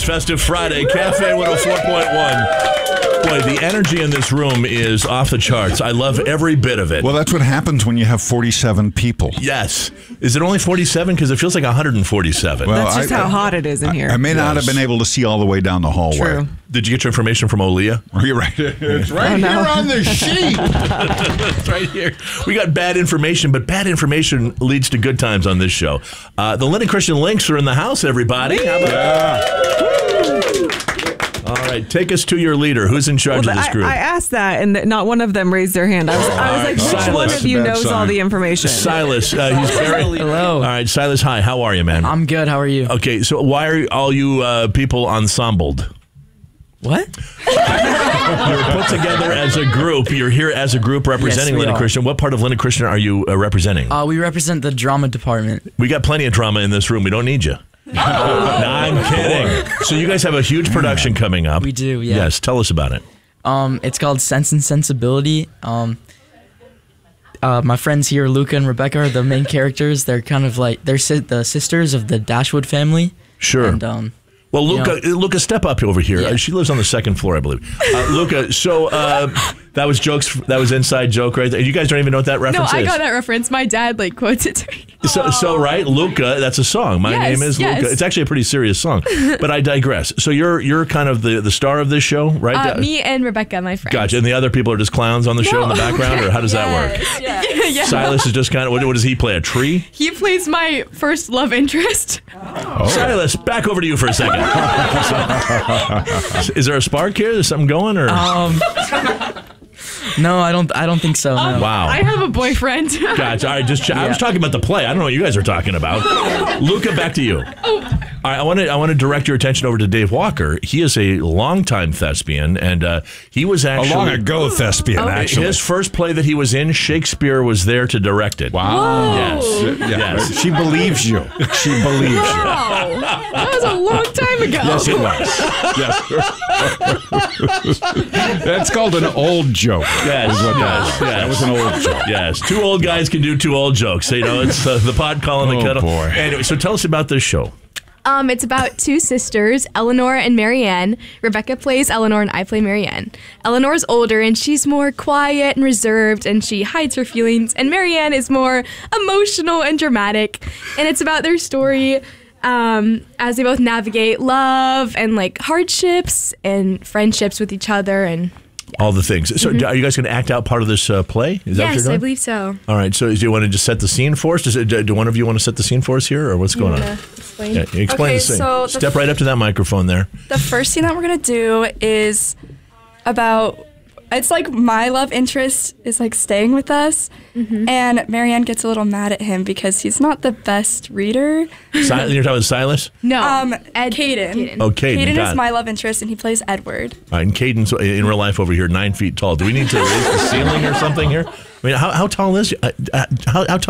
It's Festive Friday, Cafe 104.1. Boy, the energy in this room is off the charts. I love every bit of it. Well, that's what happens when you have 47 people. Yes. Is it only 47? Because it feels like 147. Well, That's just how hot it is in here. I may not have been able to see all the way down the hallway. True. Did you get your information from Olia? You're right. It's right here on the sheet. It's right here. We got bad information, but bad information leads to good times on this show. The Linden Christian Links are in the house, everybody. How about that? All right, take us to your leader. Who's in charge of this group? I asked that, and not one of them raised their hand. I was like, which Silas. one of you knows all the information? Silas. He's very... Hello. All right, Silas, hi. How are you, man? I'm good. How are you? Okay, so why are all you people ensembled? What? You're put together as a group. You're here as a group representing Yes, we Linden are. Christian. What part of Linden Christian are you representing? We represent the drama department. We got plenty of drama in this room. We don't need you. No, I'm kidding. So you guys have a huge production coming up. We do, yeah. Yes, tell us about it. It's called Sense and Sensibility. My friends here, Luca and Rebecca, are the main characters. They're kind of like the sisters of the Dashwood family. Sure. And Well, Luca, step up over here. Yeah. She lives on the second floor, I believe. Luca, so that was jokes. That was inside joke right there. You guys don't even know what that No, reference is. I got that reference. My dad quotes it to me. So right, Luca, that's a song. My name is Luca. It's actually a pretty serious song, but I digress. So you're kind of the star of this show, right? Me and Rebecca, my friend. Gotcha. And the other people are just clowns on the show in the background, or how does that work? Yeah. Silas is just kind of, what does he play, a tree? He plays my first love interest. Silas, back over to you for a second. Is there a spark here? Is something going, or? no, I don't think so. No. Wow. I have a boyfriend. Gotcha. All right, I was talking about the play. I don't know what you guys are talking about. Luca, back to you. All right, I want to direct your attention over to Dave Walker. He is a longtime thespian, and he was actually A long ago thespian, actually. His first play that he was in, Shakespeare was there to direct it. Wow. Yes. Yes. She believes you. She believes you. Wow. That was a long time ago. Yes, it was. Yes. That's called an old joke. Yes. That was an old joke. Yes. Two old guys can do two old jokes. You know, it's the pot calling the kettle. Boy. Anyway, so tell us about this show. It's about two sisters, Eleanor and Marianne. Rebecca plays Eleanor and I play Marianne. Eleanor's older and she's more quiet and reserved and she hides her feelings. And Marianne is more emotional and dramatic. And it's about their story as they both navigate love and hardships and friendships with each other and All the things. So are you guys going to act out part of this play? Is that what you're yes, doing? I believe so. All right. So do you want to just set the scene for us? Do one of you want to set the scene for us here, or what's going on? Explain. Yeah, explain Okay, the scene. so Step right up to that microphone there. The first scene that we're going to do is about, it's my love interest is staying with us, and Marianne gets a little mad at him because he's not the best reader. You're talking about Silas? No. Caden. Oh, Caden. Caden got is it. my love interest, and he plays Edward. All right, and Caden's in real life over here, 9 feet tall. Do we need to raise the ceiling or something here? I mean, how tall is you? How tall